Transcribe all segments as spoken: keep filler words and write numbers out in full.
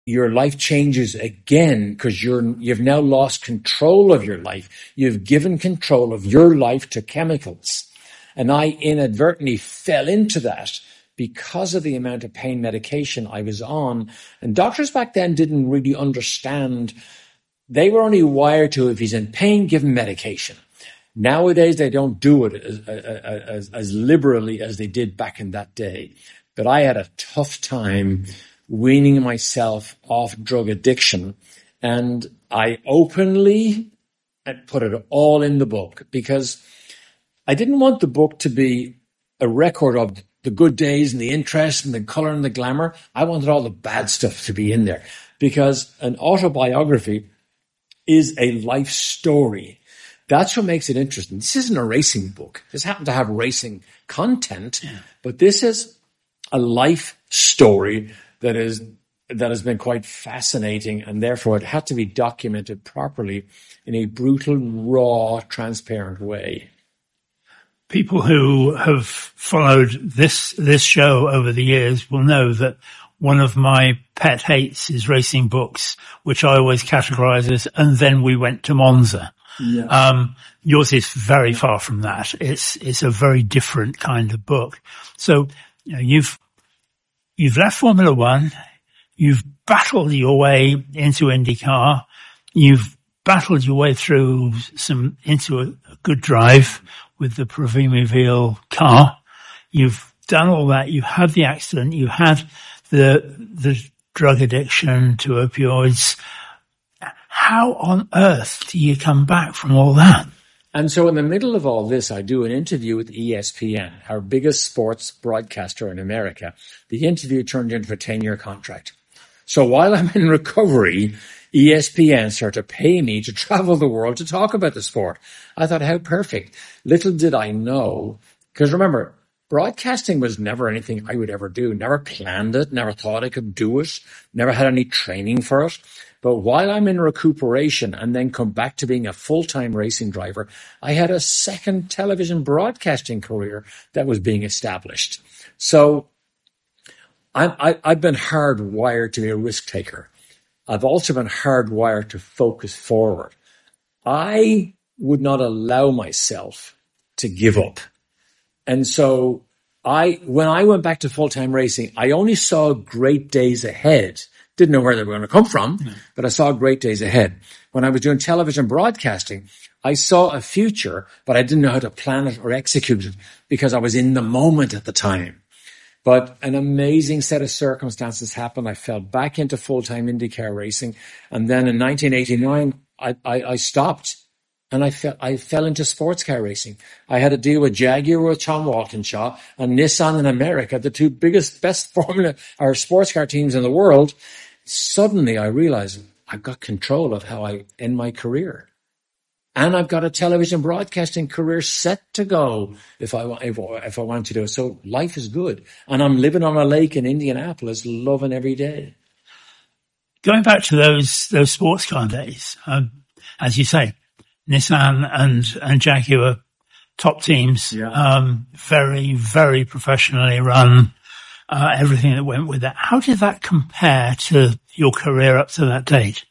your life changes again because you're, you've now lost control of your life. You've given control of your life to chemicals. And I inadvertently fell into that because of the amount of pain medication I was on. And doctors back then didn't really understand. They were only wired to, if he's in pain, give him medication. Nowadays, they don't do it as, as, as liberally as they did back in that day. But I had a tough time weaning myself off drug addiction. And I openly put it all in the book because I didn't want the book to be a record of the good days and the interest and the color and the glamour. I wanted all the bad stuff to be in there because an autobiography is a life story. That's what makes it interesting. This isn't a racing book. This happened to have racing content, yeah. But this is a life story that is that has been quite fascinating, and therefore it had to be documented properly in a brutal, raw, transparent way. People who have followed this this show over the years will know that one of my pet hates is racing books, which I always categorize as, and then we went to Monza. Yeah. Um, yours is very far from that. It's, it's a very different kind of book. So, you know, you've, you've left Formula One. You've battled your way into IndyCar. You've battled your way through some, into a, a good drive with the Premier car. You've done all that. You had the accident. You had the, the drug addiction to opioids. How on earth do you come back from all that? And so in the middle of all this, I do an interview with E S P N, our biggest sports broadcaster in America. The interview turned into a ten-year contract. So while I'm in recovery, E S P N started to pay me to travel the world to talk about the sport. I thought, how perfect. Little did I know, because remember, broadcasting was never anything I would ever do. Never planned it, never thought I could do it, never had any training for it. But while I'm in recuperation and then come back to being a full-time racing driver, I had a second television broadcasting career that was being established. So I'm, I, I've been hardwired to be a risk taker. I've also been hardwired to focus forward. I would not allow myself to give up. And so I, when I went back to full-time racing, I only saw great days ahead. Didn't know where they were going to come from, mm. but I saw great days ahead. When I was doing television broadcasting, I saw a future, but I didn't know how to plan it or execute it because I was in the moment at the time. But an amazing set of circumstances happened. I fell back into full-time IndyCar racing. And then in nineteen eighty-nine, I, I, I stopped and I fell, I fell into sports car racing. I had a deal with Jaguar with Tom Walkinshaw and Nissan in America, the two biggest, best formula or sports car teams in the world. Suddenly I realized I've got control of how I end my career. And I've got a television broadcasting career set to go if I want, if, if I want to do it. So life is good. And I'm living on a lake in Indianapolis, loving every day. Going back to those, those sports car days, um, as you say, Nissan and, and Jaguar, top teams, yeah. um, very, very professionally run, uh, everything that went with that. How did that compare to your career up to that date?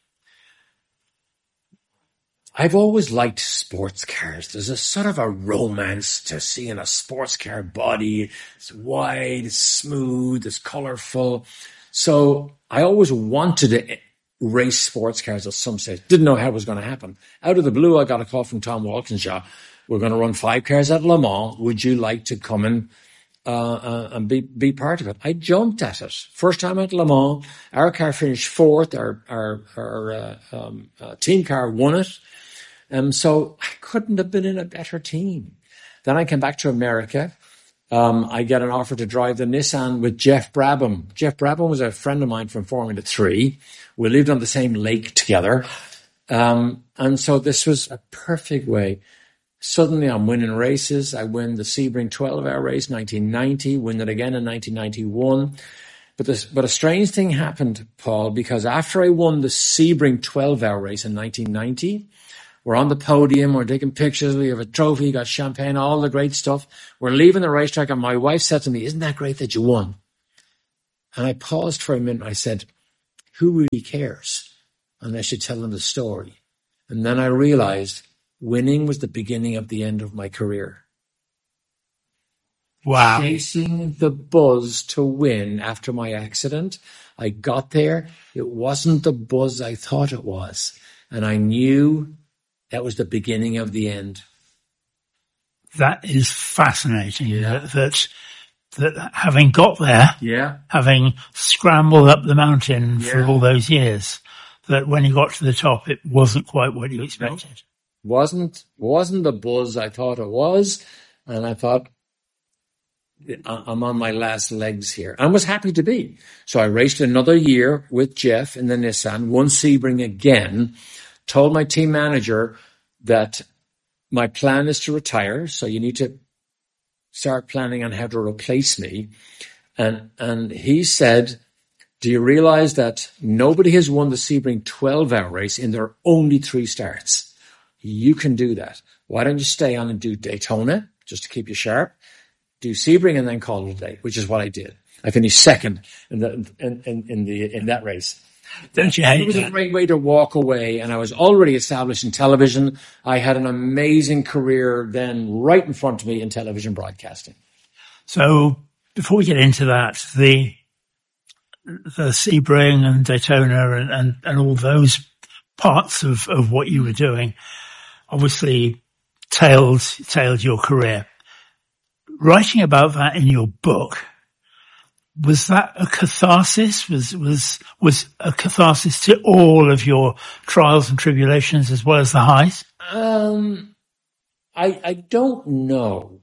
I've always liked sports cars. There's a sort of a romance to seeing a sports car body. It's wide, it's smooth, it's colorful. So I always wanted to race sports cars at some stage. Didn't know how it was going to happen. Out of the blue, I got a call from Tom Walkinshaw. We're going to run five cars at Le Mans. Would you like to come and, uh, uh, and be, be part of it? I jumped at it. First time at Le Mans, our car finished fourth. Our, our, our, uh, um, uh, team car won it. Um, so I couldn't have been in a better team. Then I came back to America. Um, I get an offer to drive the Nissan with Jeff Brabham. Jeff Brabham was a friend of mine from Formula three. We lived on the same lake together. Um, and so this was a perfect way. Suddenly I'm winning races. I win the Sebring twelve hour race, nineteen ninety, win it again in nineteen ninety-one. But this, but a strange thing happened, Paul, because after I won the Sebring twelve hour race in nineteen ninety, we're on the podium, we're taking pictures, we have a trophy, got champagne, all the great stuff. We're leaving the racetrack and my wife said to me, isn't that great that you won? And I paused for a minute. I said, who really cares unless you tell them the story? And then I realized winning was the beginning of the end of my career. Wow. Chasing the buzz to win after my accident. I got there. It wasn't the buzz I thought it was. And I knew that was the beginning of the end. That is fascinating. Yeah. That, that, that having got there, yeah, having scrambled up the mountain yeah. for all those years, that when you got to the top, it wasn't quite what you expected. No. Wasn't, wasn't the buzz I thought it was. And I thought, I'm on my last legs here. I was happy to be. So I raced another year with Jeff in the Nissan, won Sebring again, told my team manager that my plan is to retire, so you need to start planning on how to replace me. And, and he said, do you realize that nobody has won the Sebring twelve hour race in their only three starts? You can do that. Why don't you stay on and do Daytona just to keep you sharp? Do Sebring and then call it a day, which is what I did. I finished second in the, in, in, in the, in that race. Don't you hate it was that? a great way to walk away, and I was already established in television. I had an amazing career then right in front of me in television broadcasting. So before we get into that, the, the Sebring and Daytona and, and, and all those parts of, of what you were doing obviously tailed, tailed your career. Writing about that in your book, was that a catharsis? Was, was, was a catharsis to all of your trials and tribulations as well as the highs? Um, I, I don't know.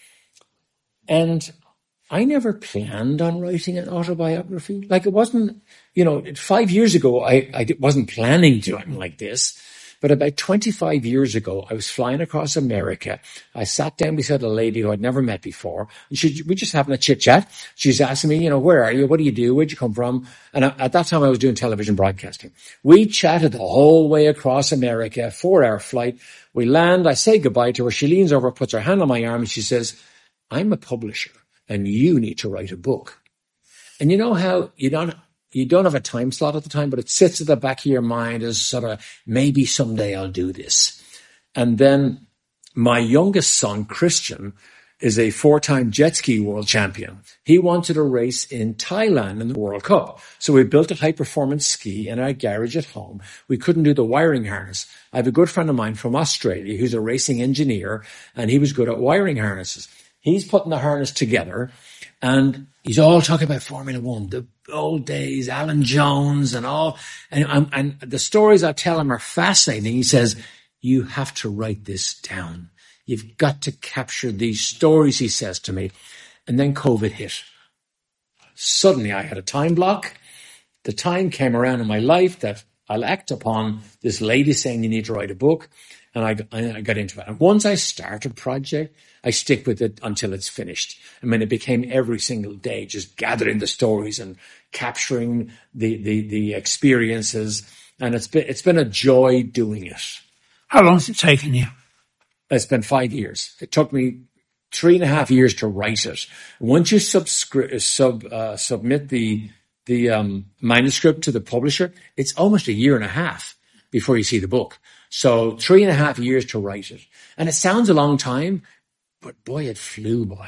And I never planned on writing an autobiography. Like it wasn't, you know, five years ago, I, I wasn't planning to do anything like this. But about twenty-five years ago, I was flying across America. I sat down beside a lady who I'd never met before. And she, we just having a chit chat. She's asking me, you know, where are you? What do you do? Where'd you come from? And I, at that time I was doing television broadcasting. We chatted the whole way across America, four hour flight. We land. I say goodbye to her. She leans over, puts her hand on my arm, and she says, I'm a publisher and you need to write a book. And you know how you don't, You don't have a time slot at the time, but it sits at the back of your mind as sort of, maybe someday I'll do this. And then my youngest son, Christian, is a four-time jet ski world champion. He wanted a race in Thailand in the World Cup. So we built a high-performance ski in our garage at home. We couldn't do the wiring harness. I have a good friend of mine from Australia who's a racing engineer, and he was good at wiring harnesses. He's putting the harness together, and he's all talking about Formula One, the old days, Alan Jones and all. And, and the stories I tell him are fascinating. He says, you have to write this down. You've got to capture these stories, he says to me. And then COVID hit. Suddenly I had a time block. The time came around in my life that I'll act upon this lady saying you need to write a book. And I, I got into it. And once I start a project, I stick with it until it's finished. I mean, it became every single day, just gathering the stories and capturing the, the, the experiences. And it's been, it's been a joy doing it. How long has it taken you? It's been five years. It took me three and a half years to write it. Once you subscri- sub, uh, submit the, the, um, manuscript to the publisher, it's almost a year and a half before you see the book. So three and a half years to write it. And it sounds a long time, but boy, it flew by.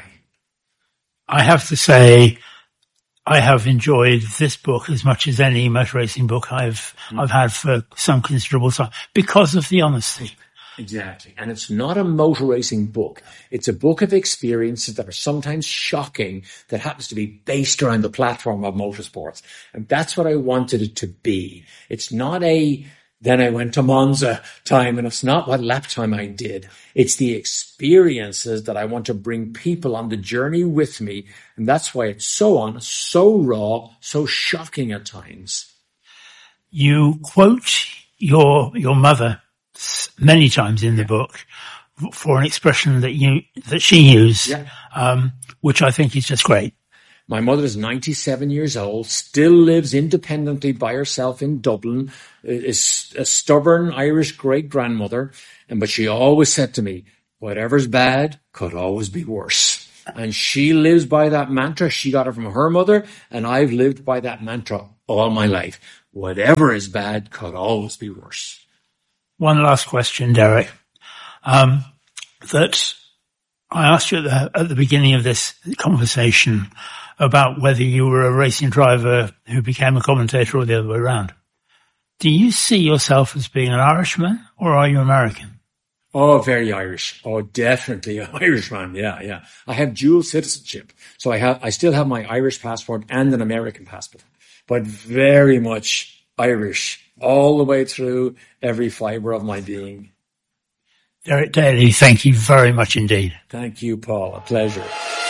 I have to say, I have enjoyed this book as much as any motor racing book I've, mm. I've had for some considerable time because of the honesty. Exactly. And it's not a motor racing book. It's a book of experiences that are sometimes shocking that happens to be based around the platform of motorsports. And that's what I wanted it to be. It's not a, then I went to Monza time, and it's not what lap time I did. It's the experiences that I want to bring people on the journey with me. And that's why it's so honest, so raw, so shocking at times. You quote your, your mother many times in the yeah. book for an expression that you, that she used, yeah. um, which I think is just great. My mother is ninety-seven years old, still lives independently by herself in Dublin, is a stubborn Irish great-grandmother, and but she always said to me, whatever's bad could always be worse. And she lives by that mantra. She got it from her mother, and I've lived by that mantra all my life. whatever is bad could always be worse. One last question, Derek. Um, that I asked you at the, at the beginning of this conversation about whether you were a racing driver who became a commentator or the other way around. Do you see yourself as being an Irishman or are you American? Oh, very Irish. Oh, definitely an Irishman. Yeah, yeah. I have dual citizenship. So I have, I still have my Irish passport and an American passport, but very much Irish all the way through every fiber of my being. Derek Daly, thank you very much indeed. Thank you, Paul. A pleasure.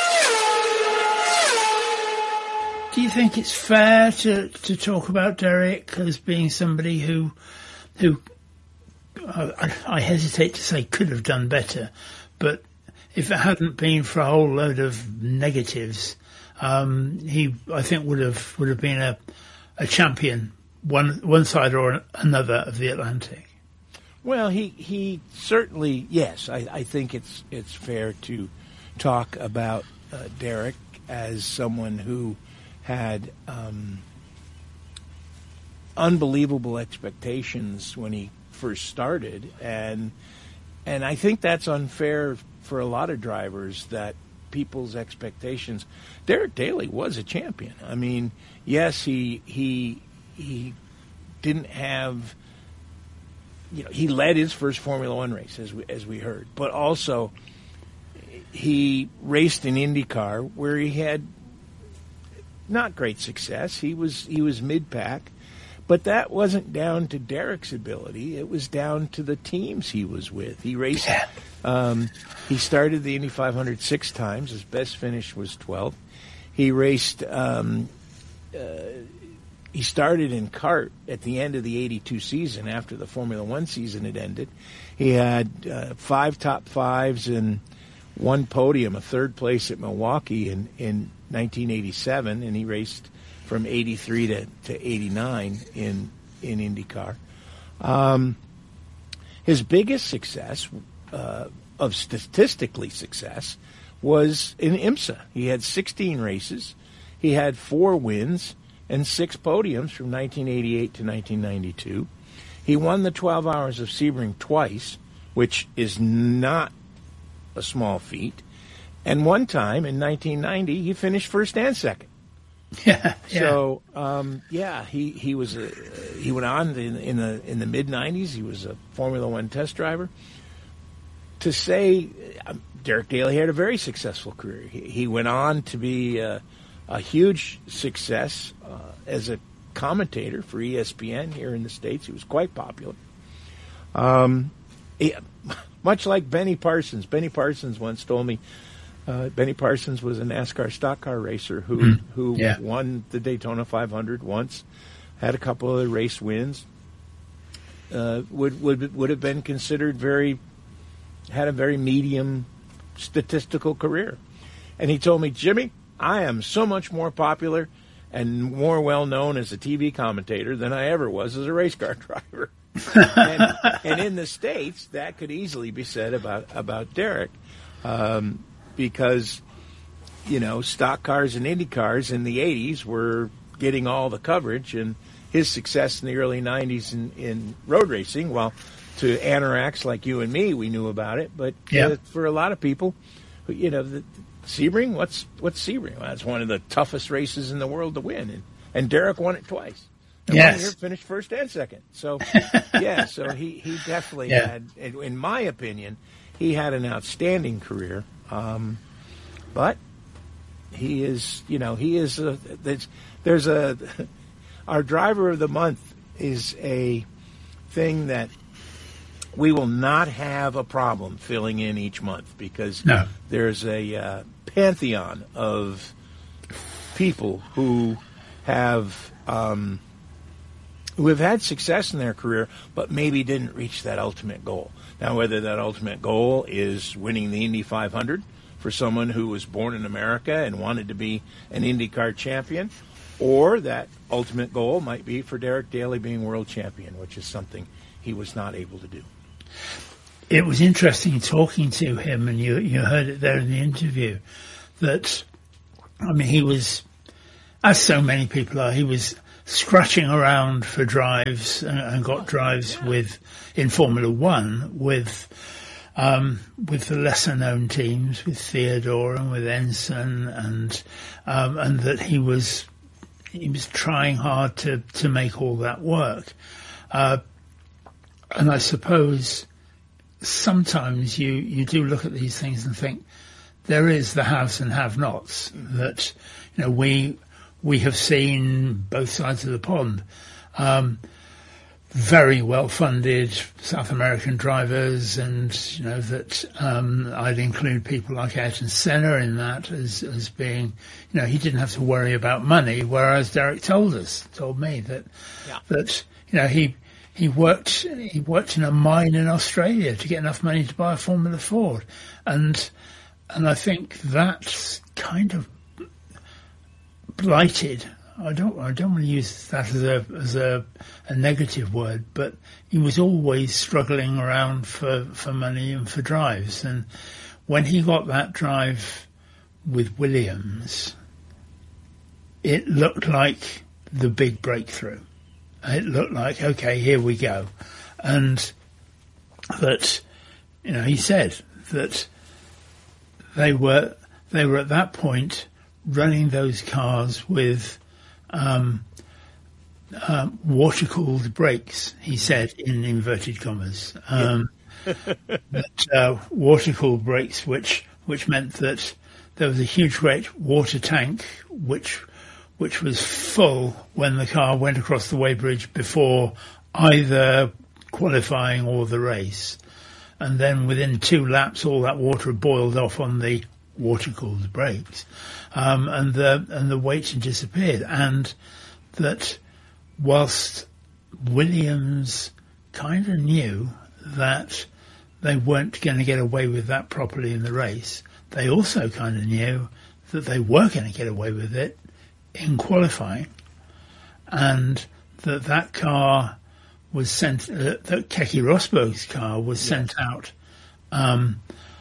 Do you think it's fair to, to talk about Derek as being somebody who, who, I, I hesitate to say could have done better, but if it hadn't been for a whole load of negatives, um, he, I think, would have would have been a, a champion, one one side or another of the Atlantic. Well, he he certainly, yes. I, I think it's it's fair to talk about uh, Derek as someone who had um, unbelievable expectations when he first started, and and I think that's unfair for a lot of drivers, that people's expectations. Derek Daly was a champion. I mean, yes, he he he didn't have, you know, he led his first Formula One race, as we as we heard, but also he raced in IndyCar where he had not great success. He was he was mid-pack. But that wasn't down to Derek's ability. It was down to the teams he was with. He raced. Um, he started the Indy five hundred six times. His best finish was twelfth. He raced. Um, uh, he started in kart at the end of the eighty-two season after the Formula One season had ended. He had uh, five top fives and one podium, a third place at Milwaukee in, in nineteen eighty-seven, and he raced from eighty-three to, to eighty-nine in in IndyCar. Um, his biggest success, uh, of statistically success, was in IMSA. He had sixteen races. He had four wins and six podiums from nineteen eighty-eight to nineteen ninety-two. He won the twelve Hours of Sebring twice, which is not a small feat. And one time in nineteen ninety, he finished first and second. Yeah, yeah. So um, yeah, he he was a, he went on in, in the in the mid nineties. He was a Formula One test driver. To say um, Derek Daly had a very successful career. He, he went on to be a, a huge success uh, as a commentator for E S P N here in the States. He was quite popular. Um, he, much like Benny Parsons. Benny Parsons once told me. Uh, Benny Parsons was a NASCAR stock car racer who mm, who yeah. won the Daytona five hundred once, had a couple of race wins. Uh, would would would have been considered very, had a very medium statistical career, and he told me, Jimmy, I am so much more popular and more well known as a T V commentator than I ever was as a race car driver. and, and in the States, that could easily be said about about Derek. Um, Because, you know, stock cars and Indy cars in the eighties were getting all the coverage, and his success in the early nineties in, in road racing, well, to anoraks like you and me, we knew about it. But yeah. uh, for a lot of people, you know, the, Sebring, what's what's Sebring? Well, it's one of the toughest races in the world to win, and, and Derek won it twice. And yes. one year finished first and second. So, yeah, so he, he definitely yeah. had, in my opinion, he had an outstanding career. Um, but he is, you know, he is, a, there's, there's a, our driver of the month is a thing that we will not have a problem filling in each month, because no. there's a uh, pantheon of people who have, um, who have had success in their career, but maybe didn't reach that ultimate goal. Now, whether that ultimate goal is winning the Indy five hundred for someone who was born in America and wanted to be an IndyCar champion, or that ultimate goal might be for Derek Daly being world champion, which is something he was not able to do. It was interesting talking to him, and you you heard it there in the interview, that, I mean, he was, as so many people are, he was scratching around for drives and, and got drives with in Formula One with um, with the lesser known teams, with Theodore and with Ensign, and um, and that he was he was trying hard to to make all that work. Uh, and I suppose sometimes you you do look at these things and think there is the haves and have-nots, that you know we. We have seen both sides of the pond. Um, very well-funded South American drivers, and you know that um, I'd include people like Ayrton Senna in that as as being, you know, he didn't have to worry about money, whereas Derek told us, told me that yeah. that you know he he worked he worked in a mine in Australia to get enough money to buy a Formula Ford, and and I think that's kind of blighted. I don't. I don't want to use that as a as a, a negative word, but he was always struggling around for, for money and for drives. And when he got that drive with Williams, it looked like the big breakthrough. It looked like, okay, here we go, and that, you know, he said that they were they were at that point running those cars with um, uh, water-cooled brakes, he said, in inverted commas. Um, that, uh, water-cooled brakes, which which meant that there was a huge great water tank, which which was full when the car went across the weighbridge before either qualifying or the race. And then within two laps, all that water had boiled off on the water-cooled brakes, um, and the and the weight had disappeared. And that whilst Williams kind of knew that they weren't going to get away with that properly in the race, they also kind of knew that they were going to get away with it in qualifying, and that that car was sent, uh, that Keke Rosberg's car was yes. sent out. Um,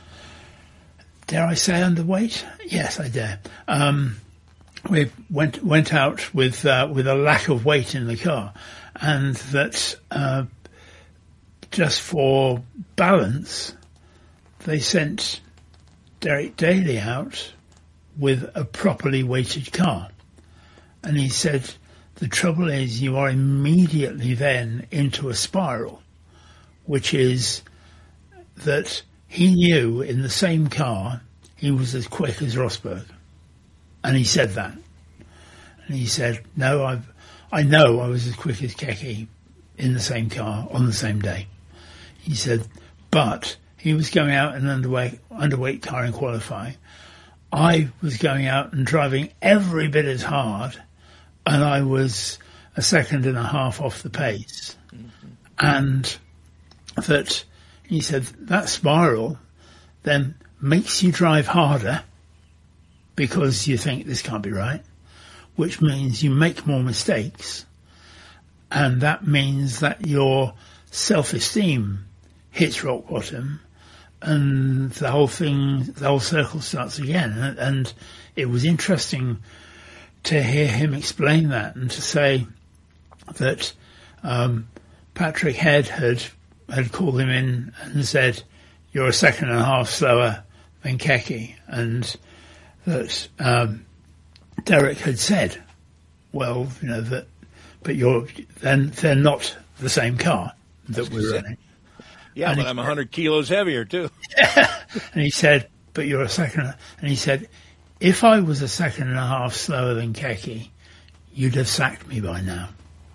Dare I say underweight? Yes, I dare. Um, we went went out with uh, with a lack of weight in the car, and that uh, just for balance, they sent Derek Daly out with a properly weighted car. And he said, the trouble is you are immediately then into a spiral, which is that he knew in the same car he was as quick as Rosberg. And he said that. And he said, no, I've, I know I was as quick as Keke in the same car on the same day. He said, but he was going out in an underweight, underweight car in qualifying. I was going out and driving every bit as hard, and I was a second and a half off the pace. Mm-hmm. And that... He said that spiral then makes you drive harder because you think this can't be right, which means you make more mistakes. And that means that your self-esteem hits rock bottom and the whole thing, the whole circle starts again. And, and it was interesting to hear him explain that and to say that um, Patrick Head had had called him in and said, you're a second and a half slower than Keke. And that um, Derek had said, well, you know, that, but you're, then they're not the same car that we're running. Yeah, and but he, I'm one hundred kilos heavier too. And he said, but you're a second, and he said, if I was a second and a half slower than Keke, you'd have sacked me by now.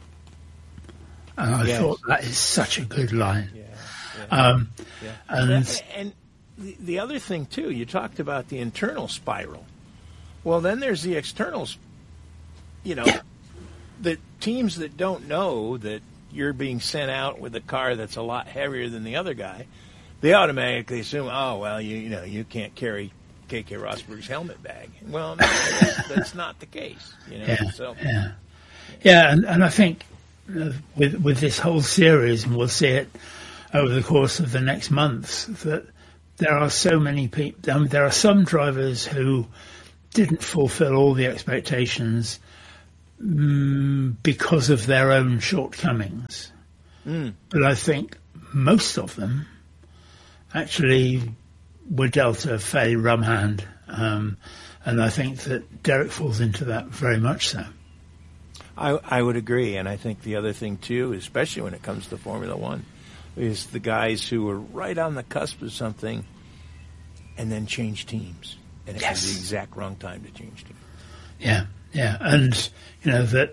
And I yes. thought that is such a good line. Yeah, yeah, um, yeah. And, and, and the, the other thing, too, you talked about the internal spiral. Well, then there's the externals. You know, yeah. the teams that don't know that you're being sent out with a car that's a lot heavier than the other guy, they automatically assume, oh, well, you, you know, you can't carry Keke Rosberg's helmet bag. Well, no, that's, that's not the case. You know, yeah, so. yeah, yeah, and, and I think with with this whole series, and we'll see it over the course of the next months, that there are so many people. I mean, there are some drivers who didn't fulfil all the expectations, mm, because of their own shortcomings. Mm. But I think most of them actually were dealt a fairly rum hand. Um, and I think that Derek falls into that very much so. I, I would agree. And I think the other thing, too, especially when it comes to Formula One, is the guys who were right on the cusp of something and then change teams. And it Yes. was the exact wrong time to change teams. Yeah, yeah. And, you know, that,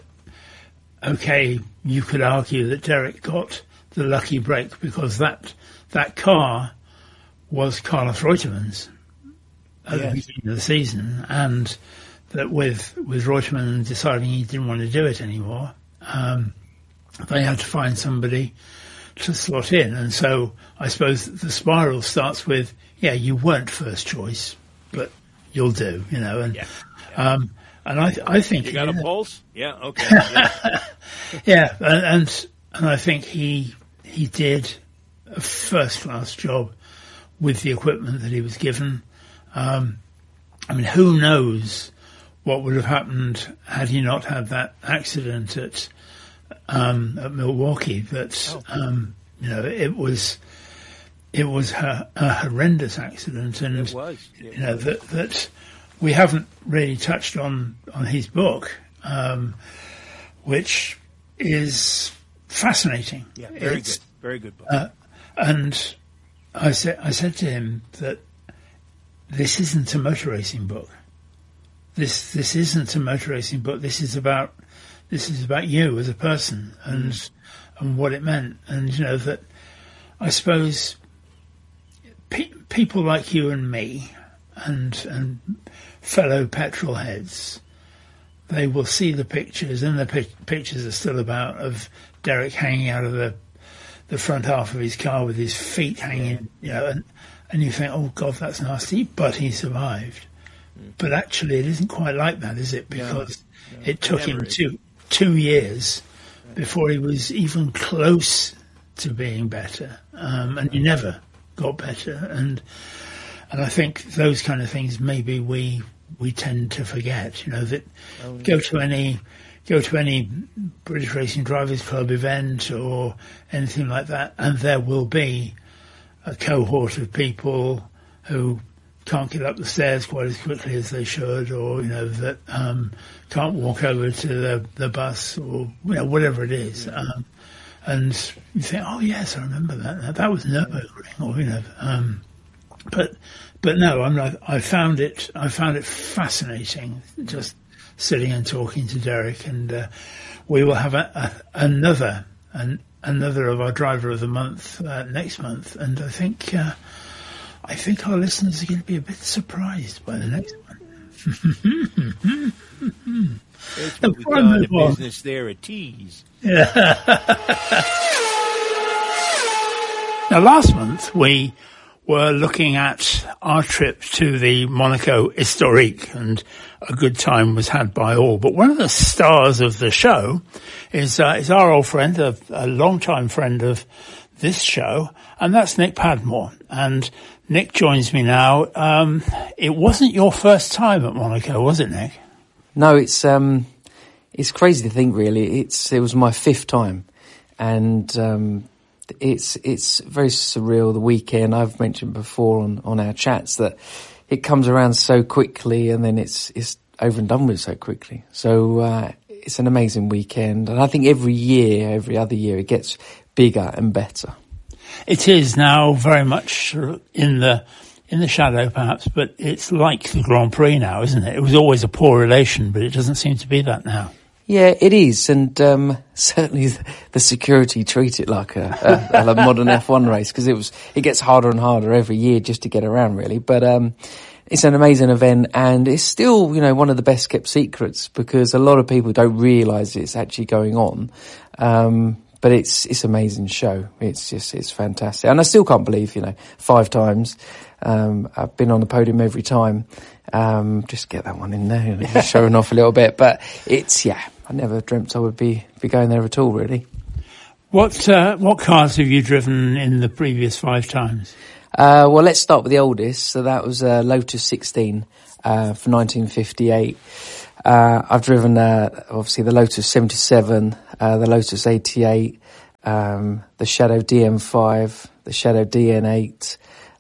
okay, you could argue that Derek got the lucky break because that that car was Carlos Reutemann's at Yes. the beginning of the season, and that with, with Reutemann deciding he didn't want to do it anymore, um, they had to find somebody to slot in. And so I suppose the spiral starts with, yeah, you weren't first choice, but you'll do, you know. And Yeah. Yeah. um, and I th- I think You got yeah, a pulse? Yeah, okay. Yeah. yeah, and, and and I think he he did a first class job with the equipment that he was given. Um, I mean, who knows what would have happened had he not had that accident at um, at Milwaukee? That Oh. um, you know, it was it was a, a horrendous accident, and It was. It you know that that we haven't really touched on on his book, um, which is fascinating. Yeah, very It's- good. Very good book. uh, and I said, I said to him that this isn't a motor racing book. This this isn't a motor racing book. This is about this is about you as a person and mm. and what it meant. And you know that I suppose pe- people like you and me and and fellow petrol heads, they will see the pictures, and the pi- pictures are still about of Derek hanging out of the the front half of his car with his feet hanging, you know, and, and you think, oh God, that's nasty, but he survived. Mm. But actually it isn't quite like that, is it? Because no, no, it took him is. two two years right. before he was even close to being better, um, and he never got better. And and I think those kind of things maybe we we tend to forget, you know, that oh, yeah. go to any go to any British Racing Drivers Club event or anything like that, and there will be a cohort of people who can't get up the stairs quite as quickly as they should, or, you know, that um, can't walk over to the, the bus, or, you know, whatever it is. Yeah. Um, and you think, oh, yes, I remember that. That was Nürburgring, or, you know. Um, but but no, I'm not, I found it, I found it fascinating, just sitting and talking to Derek, and uh, we will have a, a, another an, another of our driver of the month uh, next month, and I think uh, I think our listeners are going to be a bit surprised by the next one. That's what we call in the business there, a tease. Yeah. Now, last month we were looking at our trip to the Monaco Historique, and a good time was had by all. But one of the stars of the show is uh, is our old friend, a, a long-time friend of this show, and that's Nick Padmore. And Nick joins me now. Um, it wasn't your first time at Monaco, was it, Nick? No, it's um, it's crazy to think, really. It's it was my fifth time, and um, it's it's very surreal. The weekend, I've mentioned before on, on our chats that it comes around so quickly, and then it's it's over and done with so quickly. So uh, it's an amazing weekend, and I think every year, every other year, it gets bigger and better. It is now very much in the in the shadow, perhaps, but it's like the Grand Prix now, isn't it? It was always a poor relation, but it doesn't seem to be that now. Yeah, it is, and um, certainly the security treat it like a, a, a modern F one race, because it was it gets harder and harder every year just to get around, really. But um, it's an amazing event, and it's still, you know, one of the best kept secrets, because a lot of people don't realise it's actually going on. Um, but it's it's an amazing show. It's just it's fantastic, and I still can't believe, you know, five times um, I've been on the podium every time. Um, just get that one in there, showing off a little bit. But it's yeah. I never dreamt I would be, be going there at all, really. What uh, what cars have you driven in the previous five times? Uh, well, let's start with the oldest. So that was a Lotus sixteen uh, for nineteen fifty-eight. Uh, I've driven, uh, obviously the Lotus seventy-seven, uh, the Lotus eighty-eight, um, the Shadow D M five, the Shadow D N eight,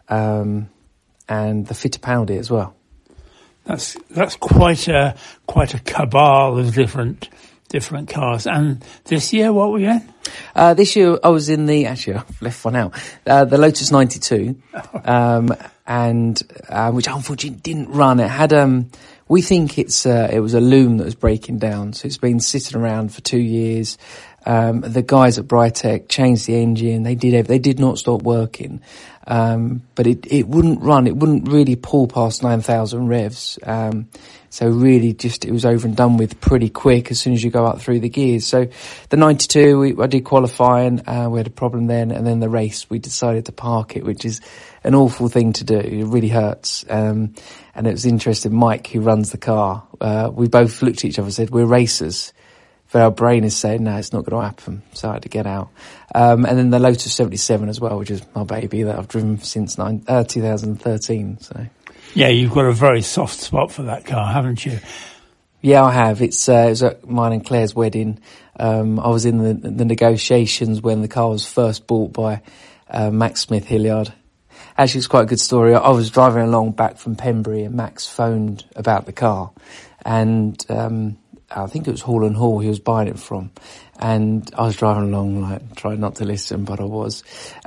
um, and the Fittipaldi as well. That's, that's quite a, quite a cabal of different, different cars. And this year, what were you in? Uh, this year I was in the, actually I've left one out, uh, the Lotus ninety-two, um, and, uh, which unfortunately didn't run. It had, um, we think it's, uh, it was a loom that was breaking down. So it's been sitting around for two years. Um, the guys at Brytech changed the engine. They did, they did not stop working. Um, but it, it wouldn't run. It wouldn't really pull past nine thousand revs. Um, so really just, it was over and done with pretty quick as soon as you go up through the gears. So the ninety-two, we, I did qualifying, uh, we had a problem then, and then the race, we decided to park it, which is an awful thing to do. It really hurts. Um, and it was interesting. Mike, who runs the car, uh, we both looked at each other and said, we're racers. But our brain is saying, no, it's not going to happen. So I had to get out. Um, and then the Lotus seventy-seven as well, which is my baby that I've driven since nine, uh, two thousand thirteen. So. Yeah, you've got a very soft spot for that car, haven't you? Yeah, I have. It's, uh, it was at mine and Claire's wedding. Um, I was in the, the negotiations when the car was first bought by, uh, Max Smith Hilliard. Actually, it's quite a good story. I was driving along back from Pembury and Max phoned about the car. And, um, I think it was Hall and Hall he was buying it from. And I was driving along, like, trying not to listen, but I was.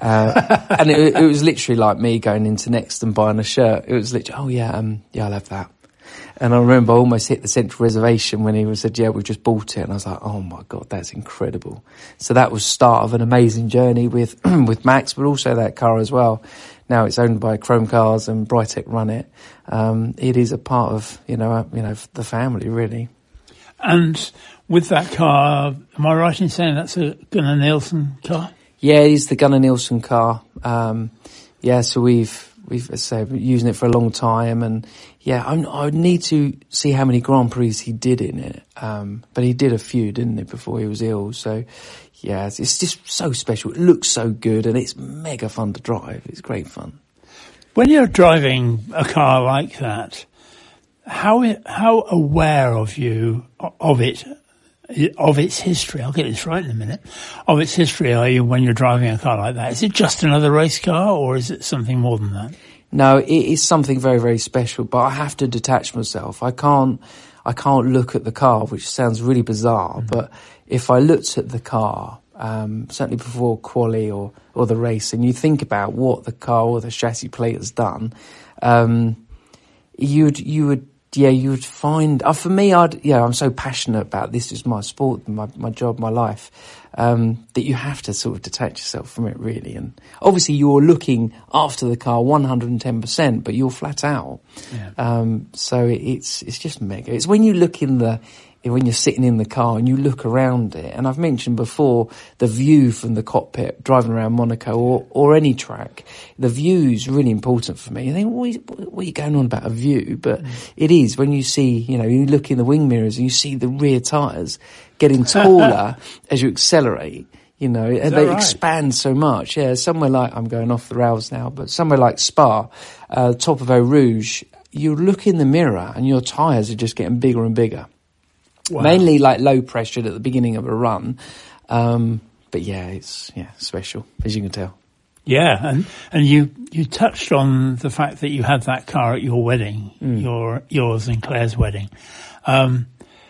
Uh, and it, it was literally like me going into Next and buying a shirt. It was literally, oh yeah, um, yeah, I'll have that. And I remember I almost hit the central reservation when he said, yeah, we just bought it. And I was like, oh my God, that's incredible. So that was the start of an amazing journey with, with Max, but also that car as well. Now it's owned by Chrome Cars and Brytech run it. Um, it is a part of, you know, you know, the family really. And with that car, am I right in saying that's a Gunnar Nielsen car? Yeah, it is the Gunnar Nielsen car. Um, yeah, so we've, we've, as I say, been using it for a long time. And yeah, I'm, I would need to see how many Grand Prix he did in it. Um, but he did a few, didn't he, before he was ill. So yeah, it's, it's just so special. It looks so good and it's mega fun to drive. It's great fun. When you're driving a car like that, How how aware of you of it of its history? I'll get this right in a minute. Of its history, are you when you're driving a car like that? Is it just another race car, or is it something more than that? No, it is something very very special. But I have to detach myself. I can't I can't look at the car, which sounds really bizarre. Mm-hmm. But if I looked at the car, um, certainly before quali or or the race, and you think about what the car or the chassis plate has done, um, you'd you would. Yeah, you would find, uh, for me, I'd, yeah, I'm so passionate about this is my sport, my, my job, my life, um, that you have to sort of detach yourself from it really. And obviously you're looking after the car one hundred ten percent, but you're flat out. Yeah. Um, so it's, it's just mega. It's when you look in the, when you're sitting in the car and you look around it, and I've mentioned before the view from the cockpit driving around Monaco or, or any track, the view is really important for me. You think, what, what are you going on about a view? But mm. it is when you see, you know, you look in the wing mirrors and you see the rear tyres getting taller as you accelerate, you know, and they right? expand so much. Yeah, somewhere like, I'm going off the rails now, but somewhere like Spa, uh, top of Eau Rouge, you look in the mirror and your tyres are just getting bigger and bigger. Wow. Mainly like low pressured at the beginning of a run. Um, but yeah, it's, yeah, special, as you can tell. Yeah. And, and you, you touched on the fact that you had that car at your wedding, mm. your, yours and Claire's wedding. Um,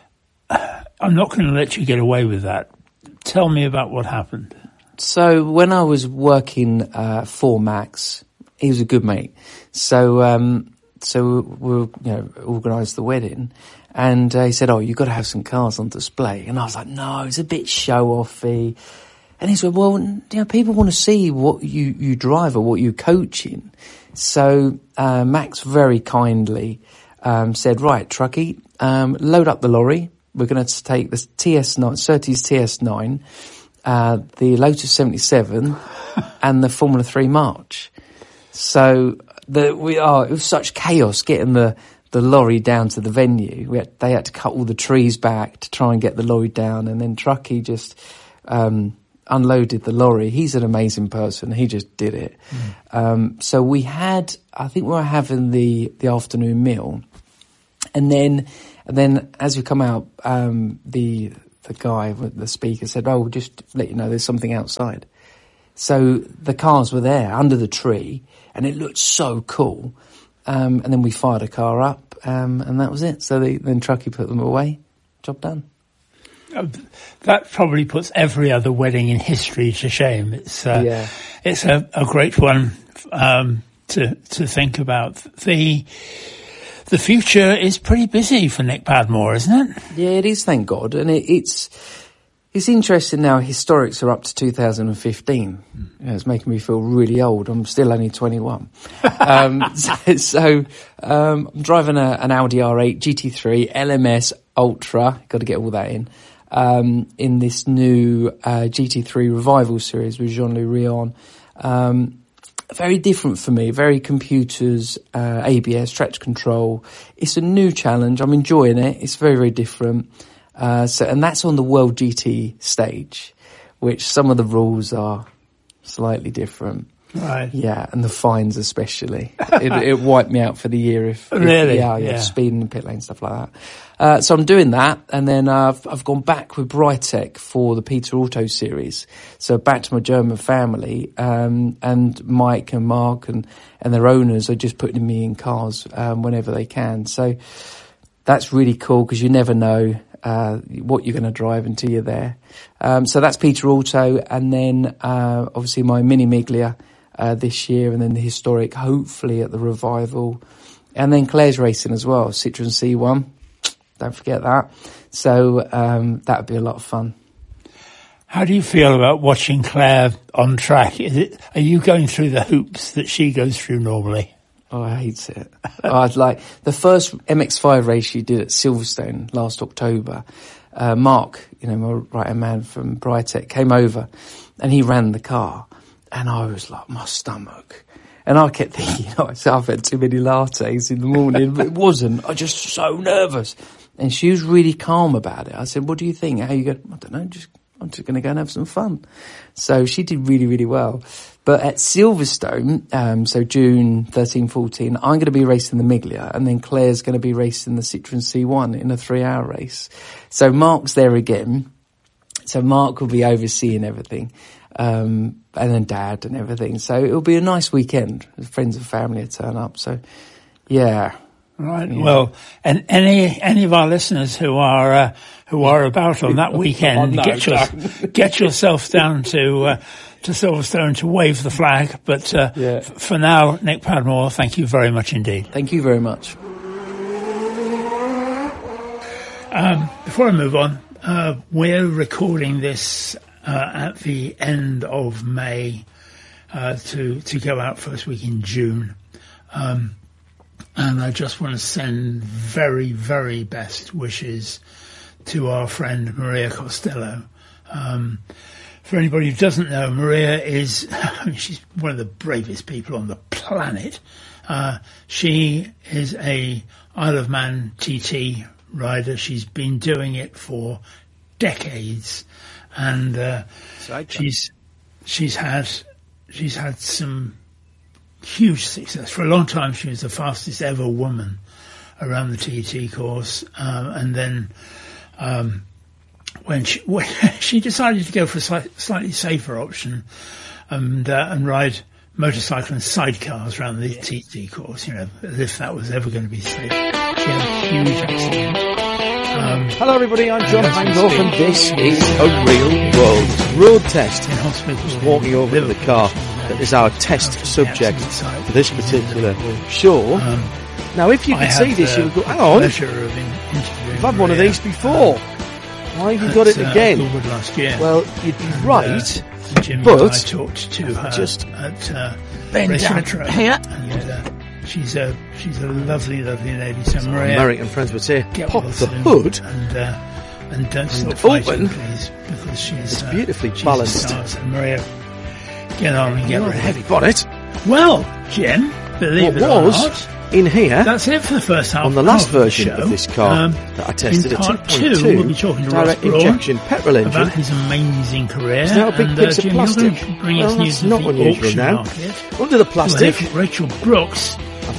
I'm not going to let you get away with that. Tell me about what happened. So when I was working, uh, for Max, he was a good mate. So, um, so we, you know, organised the wedding. And uh, he said, oh, you've got to have some cars on display. And I was like, no, it's a bit show-offy. And he said, well, you know, people want to see what you, you drive or what you coach in. So uh, Max very kindly um, said, right, Truckee, um, load up the lorry. We're going to take the T S nine, Surtees T S nine, uh, the Lotus seventy-seven, and the Formula three March. So the, we are, it was such chaos getting the... the lorry down to the venue. We had, they had to cut all the trees back to try and get the lorry down, and then Truckee just um unloaded the lorry. He's an amazing person. He just did it. Mm. Um so we had, I think we were having the the afternoon meal, And then, and then as we come out, um, the the guy, the speaker said, "Oh, we'll just let you know there's something outside." So the cars were there under the tree, and it looked so cool. Um, and then we fired a car up, um, and that was it. So they, then Truckee put them away. Job done. That probably puts every other wedding in history to shame. It's uh, Yeah. it's a, a great one um, to to think about. The the future is pretty busy for Nick Padmore, isn't it? Yeah, it is, thank God. And it, it's it's interesting now, historics are up to two thousand fifteen. You know, it's making me feel really old. I'm still only twenty-one. um, so so um, I'm driving a, an Audi R eight G T three L M S Ultra, got to get all that in, um, in this new uh, G T three Revival series with Jean-Louis Rion. Um, very different for me, very computers, uh, A B S, traction control. It's a new challenge. I'm enjoying it. It's very, very different. Uh, so, and that's on the World G T stage, which some of the rules are slightly different. Right. Yeah, and the fines especially. it, it wiped me out for the year if, if Really? yeah, yeah, Yeah. speeding in pit lane, stuff like that. Uh, so I'm doing that, and then uh, I've, I've gone back with Brytech for the Peter Auto series. So back to my German family, um, and Mike and Mark and, and their owners are just putting me in cars um, whenever they can. So that's really cool because you never know uh, what you're going to drive until you're there. Um, so that's Peter Auto, and then uh, obviously my Mini Miglia uh, this year, and then the historic, hopefully at the Revival, and then Claire's racing as well, Citroen C one. Don't forget that. So um, that would be a lot of fun. How do you feel about watching Claire on track? Is it? Are you going through the hoops that she goes through normally? Oh, I hate it. I'd like the first M X five race she did at Silverstone last October. Uh, Mark, you know, my right-hand man from Brytech, came over and he ran the car, and I was like, my stomach. And I kept thinking, oh, I've had too many lattes in the morning, but it wasn't. I was just so nervous. And she was really calm about it. I said, what do you think? How you go? I don't know, just, I'm just going to go and have some fun. So she did really, really well. But at Silverstone, um, so June thirteenth, fourteen, I'm going to be racing the Miglia, and then Claire's going to be racing the Citroen C one in a three-hour race. So Mark's there again. So Mark will be overseeing everything, um, and then Dad and everything. So it'll be a nice weekend. Friends and family will turn up. So, yeah. Right. Yeah. Well, and any any of our listeners who are uh, who are about on that weekend, oh, no, get your, get yourself down to uh, to Silverstone to wave the flag. But uh, yeah. f- for now, Nick Padmore, thank you very much indeed. Thank you very much. Um, before I move on, uh, we're recording this uh, at the end of May uh, to to go out first week in June. Um, And I just want to send very, very best wishes to our friend Maria Costello. Um, for anybody who doesn't know, Maria is, I mean, she's one of the bravest people on the planet. Uh, she is a Isle of Man T T rider. She's been doing it for decades, and uh, she's she's had she's had some huge success. For a long time, she was the fastest ever woman around the T T course. Um, and then um, when she when she decided to go for a sli- slightly safer option and uh, and ride motorcycle and sidecars around the T T course, you know, as if that was ever going to be safe. She had a huge accident. Um, Hello everybody, I'm John Hindorf and this is A Real World Road Test. In hospital, Just walking over to the car. That is our test subject for this particular show. Um, now, if you could see this, you would go, hang on, I've had one of these before. Why have you got it again? Well, you'd be right, but I talked to her just at uh, bend down here. And, uh, she's a she's a lovely, lovely lady. So Maria, American friends would say, pop well the hood and uh, and don't stop and fighting, open. please, because she's It's uh, beautifully she's balanced. So Maria, get on and get Not a ready. heavy bonnet. Well, Jim, believe What it or was not, in here that's it for the first half on the last of version the show. of this car Um, that I tested in a two part point two, we'll be two talking to Ross direct Braun injection petrol about engine. his amazing career. It's now a big and, piece uh, of Jim, plastic. You're going to bring us Well, news that's of not the unusual auction now. market. Under the We'll plastic, hear from Rachel Brooks I've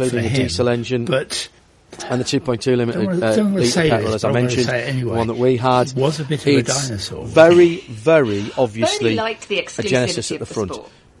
including the him, diesel engine, but and the two point two limited don't wanna, uh, don't wanna litre say petrol, this, as I but I'm gonna mentioned, say it anyway. the one that we had. It was a bit of it's a dinosaur. Very, very obviously liked the a Genesis exclusivity at the of the front. sport.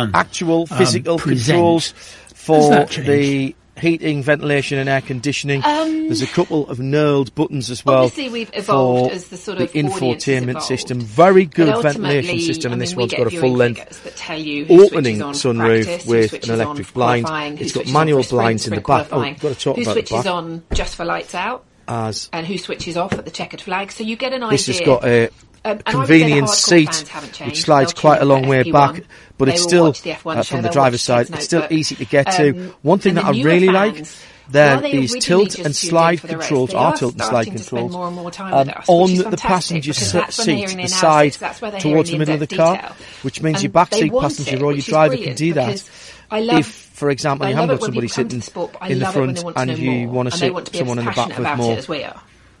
One actual physical um, controls for the heating, ventilation and air conditioning. Um, There's a couple of knurled buttons as well. Obviously we've evolved for as the sort the of infotainment system. Very good ventilation system, I and mean, this we one's get got a viewing full length figures that tell you who opening switches on sunroof practice, who with switches an on electric for blind. qualifying, who It's got switches manual on for blinds in the sprint back. Oh, qualifying, we've got to talk who about the switches back. on just for lights out, As and who switches off at the checkered flag. So you get an this idea. has got a Um, and convenient seat which slides quite a long way back, but it's still uh, from the driver's side, it's still easy to get to. Um, One thing that I really like there is tilt and slide for the race, controls, they are are tilt and slide starting to controls spend more and more time um, with us, on which is the fantastic, passenger because se- that's when they're seat, hearing the the side analysis, that's where they're towards the hearing middle of the in-depth car, detail. which means And your back they seat want passenger it, or your which is driver can brilliant, do that. because I love, If, for example, I you love haven't it got when somebody people come to sitting the sport, but I in the love it when front they want to and know you more, want to and they sit want to be someone as in the back passionate with about more it as we are.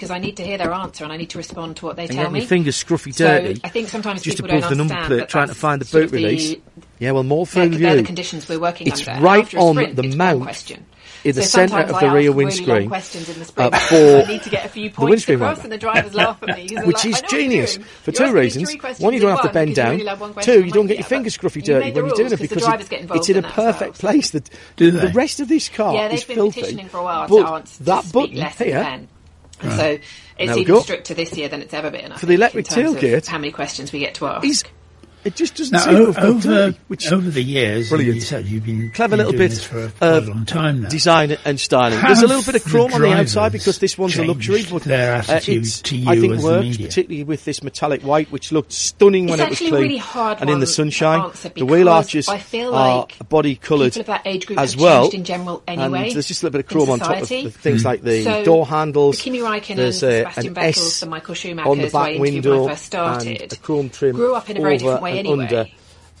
because I need to hear their answer and I need to respond to what they and tell getting me. your fingers scruffy So dirty. I think sometimes just people above don't the number understand plate, that trying to that's find the sort boot of the- release. Yeah, well, more They're, through they're the you. conditions we're working It's under. right After a on sprint, the it's mount. one question. In the So centre sometimes of I the ask rear really long windscreen questions in the sprint uh, because for I need to get a few the points windscreen across, wiper. and the drivers laugh at me. They're Which like, is "I know what you're genius doing. for You're two asking me reasons. three questions One, you don't in have to one bend because you down. only have one Two, question." you I'm don't like, get "Yeah, your fingers but scruffy you dirty made the when you're doing rules it 'cause the because drivers get it, involved it's in a in that as well, perfect so- place. That Do the they? rest of this car Yeah, is they've been filthy. petitioning for a while to, But answer, that to speak button less here, than ten. And so it's There we even go. stricter this year than it's ever been. I For the think, electric in terms of tailgate, how many questions we get to ask. He's, it just doesn't Now, seem o- to have got over dirty, which over the years, Brilliant. you said you've been clever been little doing bit this for a, of quite a long time now. design and styling. Have There's a little bit of the chrome on the drivers outside because this one's a luxury, changed but their uh, attitude it's, to you I think as the worked, media? particularly with this metallic white, which looked stunning when It's it was actually clean a really hard and in the one sunshine. to answer The wheel because arches I feel are like body coloured people of that age group as have well. changed in general anyway. And there's just a little bit of in chrome on top of society. the things like the So, door handles. the Kimi Räikkönen, There's a, Sebastian an Vettel, S the Michael on the Schumachers, who I back interviewed window when I first started, and a chrome trim grew up in a very over different way and anyway. under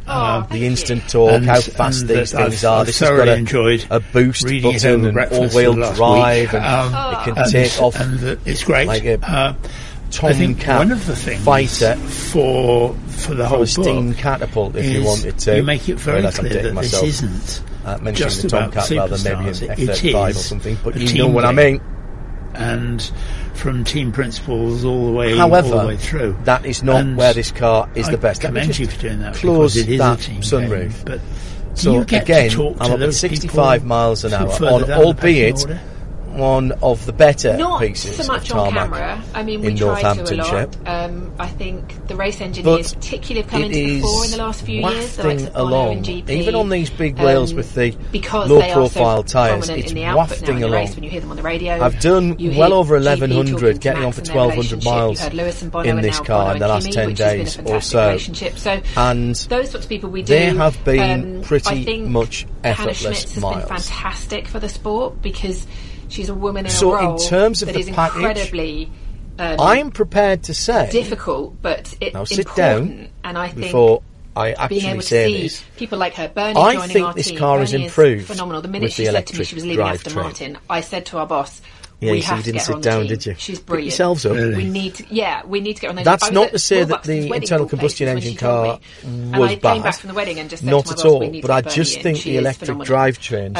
Oh, the instant torque, and, how fast these things I've, are. I've this has got a, enjoyed a boost button and all-wheel drive, and um, it can and, take off. And the, it's great. Like a uh, I think one of the things fighter for for the whole a steam book catapult if you wanted to. You make it very Whereas clear that myself, this isn't uh, just the about Tomcat rather than maybe superstars. an F It thirty-five is or something, but a you team know what game. I mean. And from team principles all the way, However, all the way through. that is not and where this car is I the best. commend you for doing that close because it is that a team sunroof. game, but so you get again, to talk to I'm up at those sixty-five people miles an hour, further on, down the albeit pecking order? one of the better Not pieces so much of on tarmac camera. I mean, we in try to a Northamptonshire. lot. Um, I think the race engineers, But particularly, have come it into the fore in is the last few years. The likes wafting of Bono along, and G P, even on these big um, wheels with the because low they are so profile tyres, prominent it's in the output now wafting in the along. race when you hear them on the radio. I've done You well hear over G P eleven hundred, talking to getting on Max for and their twelve hundred relationship. miles You've heard Lewis and Bono in and this now car Bono in the and last Kimi, ten which has been a days or fantastic so. relationship. So And those sorts of people we do. they have been um, pretty I think much Hannah effortless Schmitz has miles. been fantastic for the sport because she's a woman in So a in role terms of that the is package, incredibly um, I'm prepared to say difficult, but it, now sit important. down and I think before I being actually able to say see this. people like her, Bernie I joining think our this team. car has Bernie improved is phenomenal. The minute with she the said to me electric she was leaving Aston drivetrain. Martin, I said to our boss, Yeah, we you see, have you to didn't get her sit on the down, team. did you? She's Pick brilliant. yourselves up. Really? We need, to, yeah, we need to get on the. That's I was not at to say Will that Buxton's the wedding internal all day combustion when engine she told car me. And was I bad. came back from the wedding and just said Not to my at boss, all. we need But to I get just Bernie in. think She the is electric phenomenal. drivetrains